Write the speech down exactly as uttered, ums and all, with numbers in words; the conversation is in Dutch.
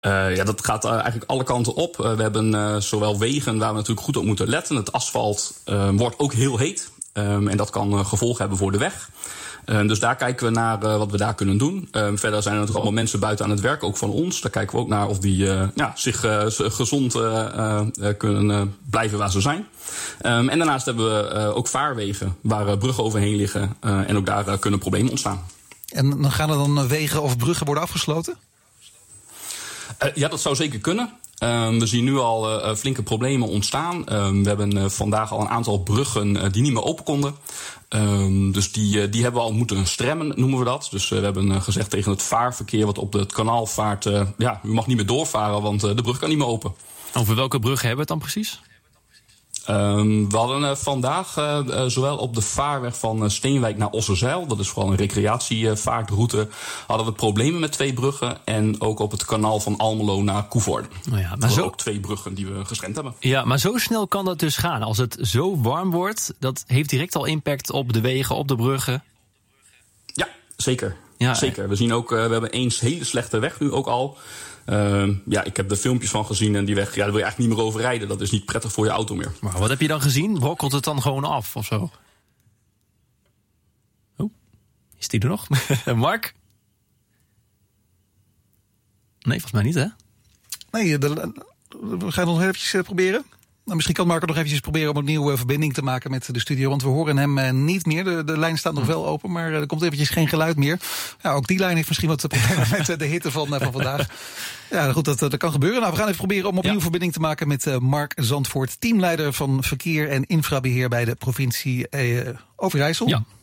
Uh, ja, dat gaat uh, eigenlijk alle kanten op. Uh, we hebben uh, zowel wegen waar we natuurlijk goed op moeten letten. Het asfalt uh, wordt ook heel heet. Um, en dat kan uh, gevolgen hebben voor de weg. Uh, dus daar kijken we naar uh, wat we daar kunnen doen. Uh, verder zijn er natuurlijk allemaal mensen buiten aan het werk, ook van ons. Daar kijken we ook naar of die uh, ja, zich uh, gezond uh, uh, kunnen uh, blijven waar ze zijn. Um, en daarnaast hebben we uh, ook vaarwegen waar uh, bruggen overheen liggen. Uh, en ook daar uh, kunnen problemen ontstaan. En dan gaan er dan wegen of bruggen worden afgesloten? Uh, ja, dat zou zeker kunnen. Um, we zien nu al uh, flinke problemen ontstaan. Um, we hebben uh, vandaag al een aantal bruggen uh, die niet meer open konden. Um, dus die, uh, die hebben we al moeten stremmen, noemen we dat. Dus uh, we hebben uh, gezegd tegen het vaarverkeer wat op het kanaal vaart... Uh, ja, u mag niet meer doorvaren, want uh, de brug kan niet meer open. Over welke bruggen hebben we het dan precies? Um, we hadden uh, vandaag uh, uh, zowel op de vaarweg van uh, Steenwijk naar Ossenzeil... dat is vooral een recreatievaartroute... hadden we problemen met twee bruggen... en ook op het kanaal van Almelo naar Coevorden. Oh ja, maar zo... ook twee bruggen die we gestremd hebben. Ja, maar zo snel kan dat dus gaan. Als het zo warm wordt, dat heeft direct al impact op de wegen, op de bruggen. Ja, zeker. Ja, zeker. We zien ook, uh, we hebben eens hele slechte weg nu ook al... Uh, ja, ik heb er filmpjes van gezien en die weg, ja, daar wil je eigenlijk niet meer over rijden. Dat is niet prettig voor je auto meer. Maar wat heb je dan gezien? Brokkelt het dan gewoon af of zo? Oh, is die er nog? Mark? Nee, volgens mij niet, hè? Nee, de, we gaan het nog eventjes proberen. Nou, misschien kan Marco nog eventjes proberen om een nieuwe verbinding te maken met de studio. Want we horen hem uh, niet meer. De, de lijn staat nog wel open, maar uh, er komt eventjes geen geluid meer. Ja, ook die lijn heeft misschien wat problemen met uh, de hitte van, uh, van vandaag. Ja, goed, dat, dat kan gebeuren. Nou, we gaan even proberen om opnieuw ja. verbinding te maken met uh, Mark Zandvoort, teamleider van verkeer en infrabeheer bij de provincie uh, Overijssel. Ja.